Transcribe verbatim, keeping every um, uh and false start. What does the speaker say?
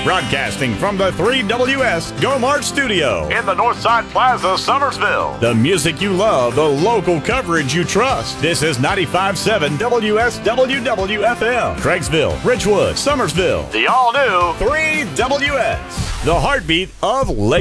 Broadcasting from the three W S Go Mart Studio in the Northside Plaza, Summersville. The music you love, the local coverage you trust. This is ninety-five point seven W S W W F M. Craigsville, Ridgewood, Summersville. The all-new three W S. The heartbeat of Lake